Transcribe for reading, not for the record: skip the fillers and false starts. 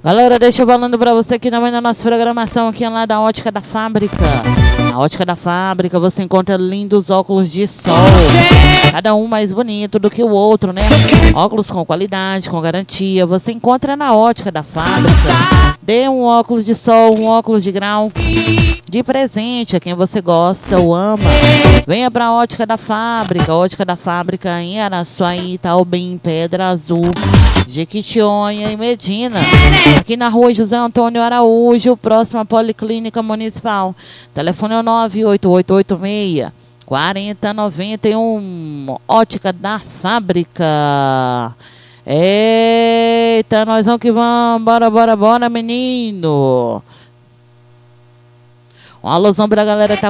Galera, deixa eu falando pra você que também na nossa programação aqui lá da Ótica da Fábrica. Na Ótica da Fábrica você encontra lindos óculos de sol. Cada um mais bonito do que o outro, né? Óculos com qualidade, com garantia. Você encontra na Ótica da Fábrica. Dê um óculos de sol, um óculos de grau de presente a quem você gosta ou ama. Venha pra Ótica da Fábrica. Ótica da Fábrica em Araçuaí, Taubim, Pedra Azul, Jequitinhonha e Medina. Aqui na rua José Antônio Araújo, próxima à Policlínica Municipal. Telefone é o 98886-4091. Ótica da Fábrica. Eita, nós vamos que vamos. Bora, bora, bora, menino. Um alusão pra galera que tá